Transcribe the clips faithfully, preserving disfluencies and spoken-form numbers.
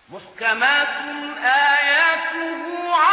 محكمات آياته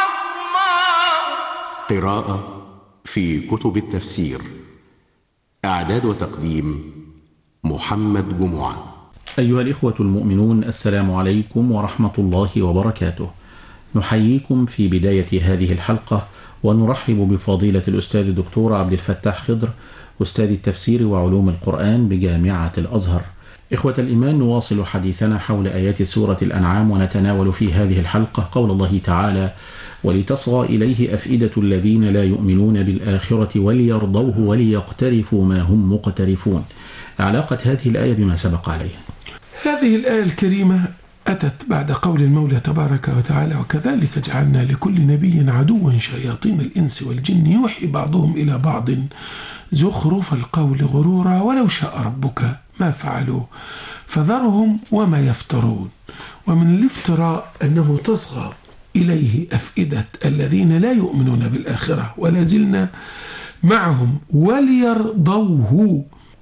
عصماء. قراءة في كتب التفسير. إعداد وتقديم محمد جمعة. أيها الإخوة المؤمنون، السلام عليكم ورحمة الله وبركاته. نحييكم في بداية هذه الحلقة ونرحب بفضيلة الأستاذ الدكتور عبد الفتاح خضر، أستاذ التفسير وعلوم القرآن بجامعة الأزهر. إخوة الإيمان، نواصل حديثنا حول آيات سورة الأنعام، ونتناول في هذه الحلقة قول الله تعالى: ولتصغى إليه أفئدة الذين لا يؤمنون بالآخرة وليرضوه وليقترفوا ما هم مقترفون. علاقة هذه الآية بما سبق عليها. هذه الآية الكريمة أتت بعد قول المولى تبارك وتعالى: وكذلك جعلنا لكل نبي عدوا شياطين الإنس والجن يوحي بعضهم إلى بعض زخرف القول غرورا ولو شاء ربك ما فعلوا فذرهم وما يفترون. ومن الافتراء أنه تصغى إليه أفئدة الذين لا يؤمنون بالآخرة، ولا زلنا معهم وليرضوه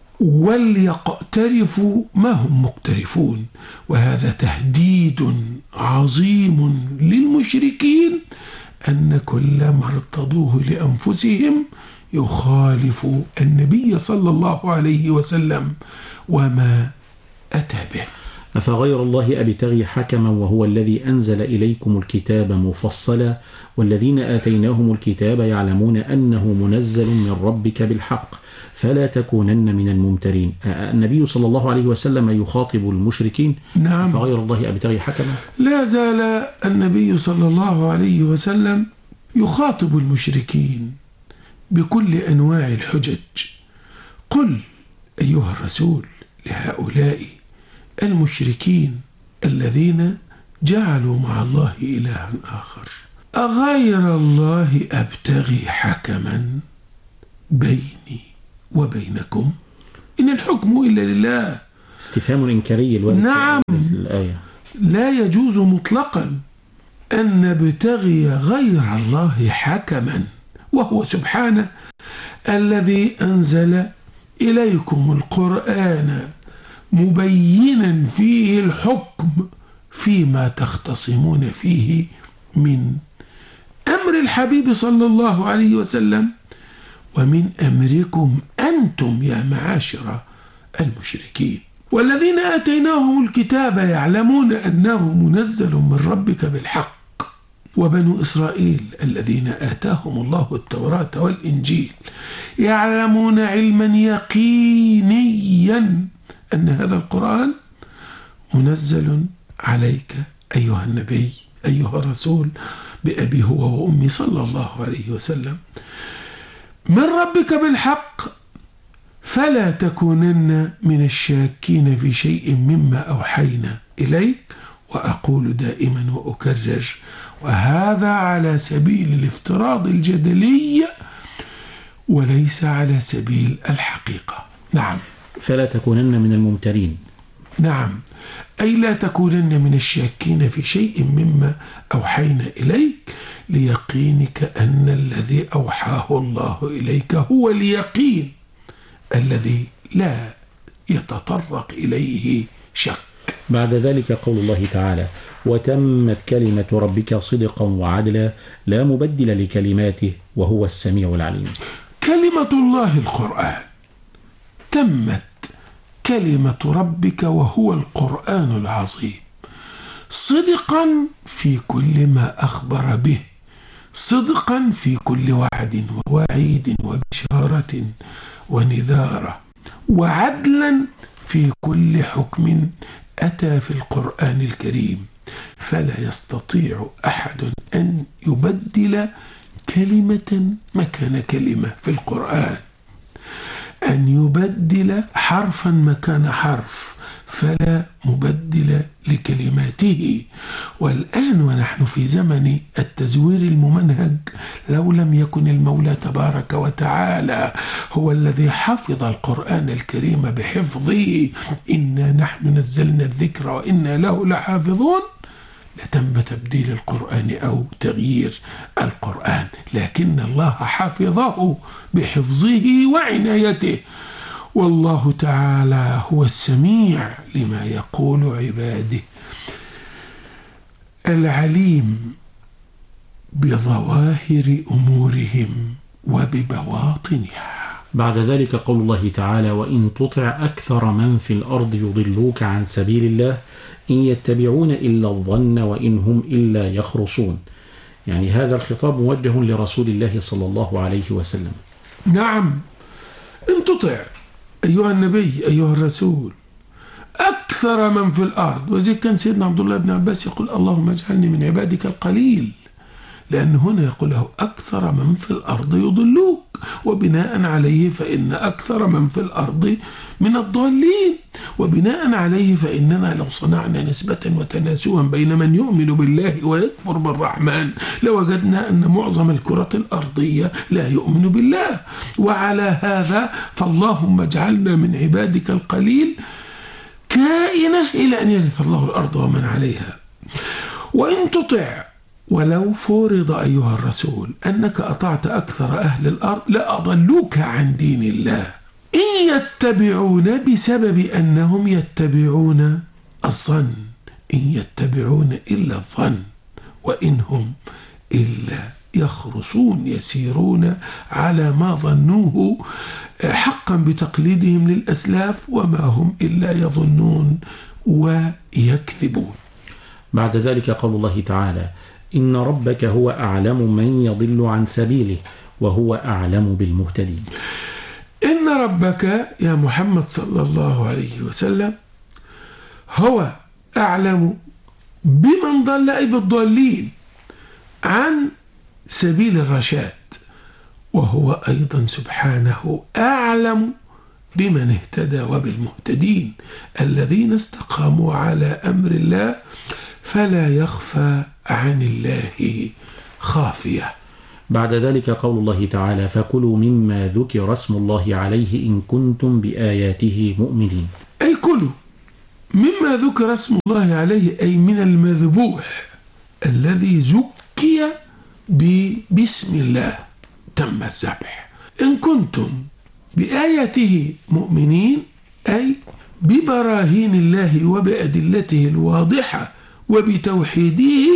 وليقترفوا ما هم مقترفون. وهذا تهديد عظيم للمشركين أن كل ما ارتضوه لأنفسهم يخالف النبي صلى الله عليه وسلم وما أتى به. أفغير الله أبتغي حكما وهو الذي أنزل إليكم الكتاب مفصلا والذين آتيناهم الكتاب يعلمون أنه منزل من ربك بالحق فلا تكونن من الممترين. النبي صلى الله عليه وسلم يخاطب المشركين. نعم. أفغير الله أبتغي حكما. لا زال النبي صلى الله عليه وسلم يخاطب المشركين بكل أنواع الحجج. قل أيها الرسول لهؤلاء المشركين الذين جعلوا مع الله إلها آخر: أغير الله أبتغي حكما بيني وبينكم إن الحكم إلا لله. استفهام إنكاري. نعم، الآية لا يجوز مطلقا أن نبتغي غير الله حكما، وهو سبحانه الذي أنزل إليكم القرآن مبينا فيه الحكم فيما تختصمون فيه من أمر الحبيب صلى الله عليه وسلم ومن أمركم أنتم يا معاشر المشركين. والذين آتيناهم الكتاب يعلمون أنه منزل من ربك بالحق. وبنو إسرائيل الذين آتاهم الله التوراة والإنجيل يعلمون علما يقينيا أن هذا القرآن منزل عليك أيها النبي أيها الرسول بأبي هو وأمي صلى الله عليه وسلم من ربك بالحق فلا تكونن من الشاكين في شيء مما أوحينا إليك. وأقول دائما وأكرر، وهذا على سبيل الافتراض الجدلي وليس على سبيل الحقيقة. نعم. فلا تكونن من الممترين. نعم، أي لا تكونن من الشاكين في شيء مما أوحينا إليك ليقينك أن الذي أوحاه الله إليك هو اليقين الذي لا يتطرق إليه شك. بعد ذلك قول الله تعالى: وتمت كلمة ربك صدقا وعدلا لا مبدل لكلماته وهو السميع العليم. كلمة الله القرآن. تمت كلمة ربك وهو القرآن العظيم صدقا في كل ما أخبر به، صدقا في كل وعد ووعيد وبشارة ونذارة، وعدلا في كل حكم أتى في القرآن الكريم. فلا يستطيع أحد أن يبدل كلمة مكان كلمة في القرآن، أن يبدل حرفا مكان حرف، فلا مبدل لكلماته. والآن ونحن في زمن التزوير الممنهج، لو لم يكن المولى تبارك وتعالى هو الذي حفظ القرآن الكريم بحفظه إنا نحن نزلنا الذكر وإنا له لحافظون، لتم تبديل القرآن أو تغيير القرآن، لكن الله حفظه بحفظه وعنايته. والله تعالى هو السميع لما يقول عباده. العليم بظواهر أمورهم وببواطنها. بعد ذلك قول الله تعالى: وإن تطع أكثر من في الأرض يضلوك عن سبيل الله إن يتبعون إلا الظن وإن هم إلا يخرصون. يعني هذا الخطاب موجه لرسول الله صلى الله عليه وسلم. نعم، إن تطع أيها النبي أيها الرسول أكثر من في الأرض. وزي كان سيدنا عبد الله بن عباس يقول: اللهم اجعلني من عبادك القليل، لأن هنا يقول له أكثر من في الأرض يضلوك، وبناء عليه فإن أكثر من في الأرض من الضالين، وبناء عليه فإننا لو صنعنا نسبة وتناسوا بين من يؤمن بالله ويكفر بالرحمن لوجدنا أن معظم الكرة الأرضية لا يؤمن بالله. وعلى هذا فاللهم اجعلنا من عبادك القليل كائنة إلى أن يرث الله الأرض ومن عليها. وإن تطع، ولو فرض أيها الرسول أنك أطعت أكثر أهل الأرض لأضلوك عن دين الله، إن يتبعون بسبب أنهم يتبعون الظن، إن يتبعون إلا الظن وإن هم إلا يخرصون، يسيرون على ما ظنوه حقا بتقليدهم للأسلاف وما هم إلا يظنون ويكذبون. بعد ذلك قول الله تعالى: إن ربك هو أعلم من يضل عن سبيله وهو أعلم بالمهتدين. إن ربك يا محمد صلى الله عليه وسلم هو أعلم بمن ضل، أي بالضالين، عن سبيل الرشاد، وهو أيضا سبحانه أعلم بمن اهتدى وبالمهتدين الذين استقاموا على أمر الله فلا يخفى عن الله خافية. بعد ذلك قول الله تعالى: فكلوا مما ذكر اسم الله عليه إن كنتم بآياته مؤمنين. أي كلوا مما ذكر اسم الله عليه، أي من المذبوح الذي زكي باسم الله تم الذبح. إن كنتم بآياته مؤمنين، أي ببراهين الله وبأدلته الواضحة وبتوحيده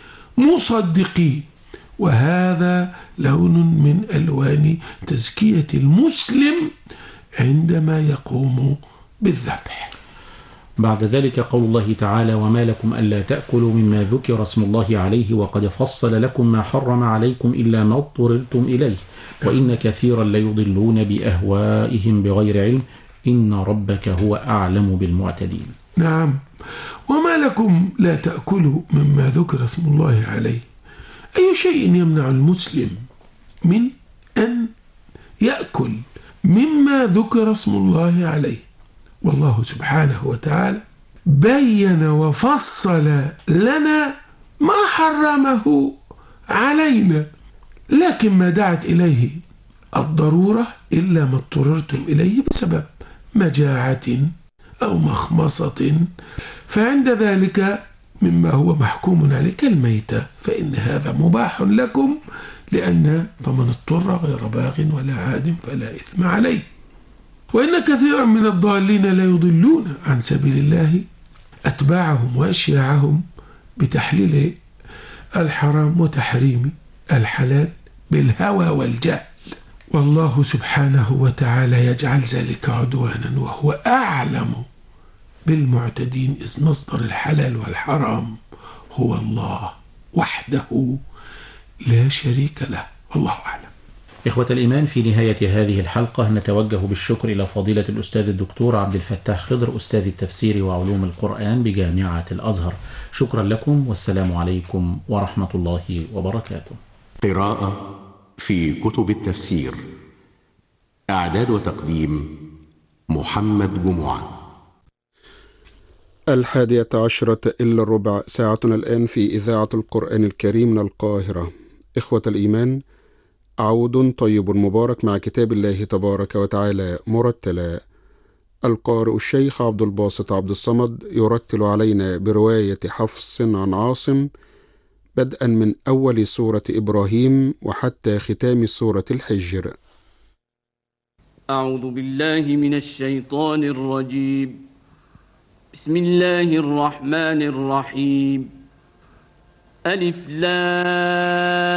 مصدقين. وهذا لون من ألوان تزكية المسلم عندما يقوم بالذبح. بعد ذلك قول الله تعالى: وما لكم ألا تأكلوا مما ذكر اسم الله عليه وقد فصل لكم ما حرم عليكم إلا ما اضطررتم إليه وإن كثيرا ليضلون بأهوائهم بغير علم إن ربك هو أعلم بالمعتدين. نعم، وما لكم لا تأكلوا مما ذكر اسم الله عليه. أي شيء يمنع المسلم من أن يأكل مما ذكر اسم الله عليه. والله سبحانه وتعالى بين وفصل لنا ما حرمه علينا، لكن ما دعت إليه الضرورة إلا ما اضطررتم إليه بسبب مجاعة أو مخمصة، فعند ذلك مما هو محكوم عليه كالميتة فإن هذا مباح لكم، لأن فمن اضطر غير باغ ولا عاد فلا إثم عليه. وإن كثيرا من الضالين لا يضلون عن سبيل الله أتباعهم وأشياعهم بتحليل الحرام وتحريم الحلال بالهوى والجهل. والله سبحانه وتعالى يجعل ذلك عدوانا وهو أعلم بالمعتدين، إذ مصدر الحلال والحرام هو الله وحده لا شريك له، والله أعلم. إخوة الإيمان، في نهاية هذه الحلقة نتوجه بالشكر إلى فضيلة الأستاذ الدكتور عبد الفتاح خضر، أستاذ التفسير وعلوم القرآن بجامعة الأزهر. شكرا لكم، والسلام عليكم ورحمة الله وبركاته. قراءة في كتب التفسير. إعداد وتقديم محمد جمعة. الحادية عشرة إلا الربع، ساعتنا الآن في إذاعة القرآن الكريم من القاهرة. إخوة الإيمان، عود طيب مبارك مع كتاب الله تبارك وتعالى مرتلا. القارئ الشيخ عبد الباسط عبد الصمد يرتل علينا برواية حفص عن عاصم بدءا من أول سورة إبراهيم وحتى ختام سورة الحجر. أعوذ بالله من الشيطان الرجيم. بسم الله الرحمن الرحيم. ألف لام